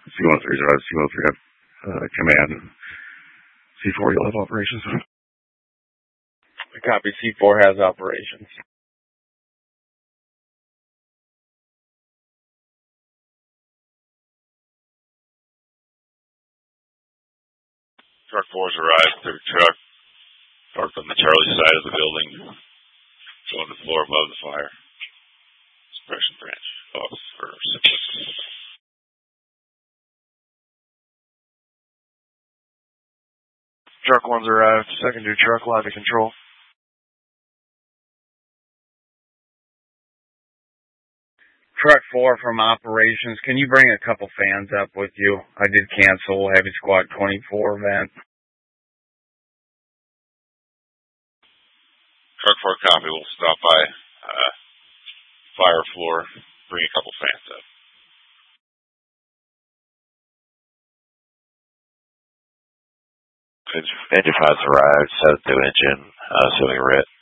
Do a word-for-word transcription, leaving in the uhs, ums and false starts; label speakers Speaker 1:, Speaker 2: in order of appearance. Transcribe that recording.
Speaker 1: C one oh three drive, C one oh three have uh, command. C four, you'll have operations.
Speaker 2: Copy, C four has operations.
Speaker 3: Truck four's arrived, third truck, parked on the Charlie side of the building, going to the floor above the fire. Suppression branch off for Simplex.
Speaker 4: Truck one's arrived, secondary truck line to control.
Speaker 2: Truck four from operations, can you bring a couple fans up with you? I did cancel Heavy Squad twenty-four event.
Speaker 3: Truck four copy, we'll stop by uh, fire floor, bring a couple fans up.
Speaker 5: Engine five's arrived, set up the engine, uh, so we red.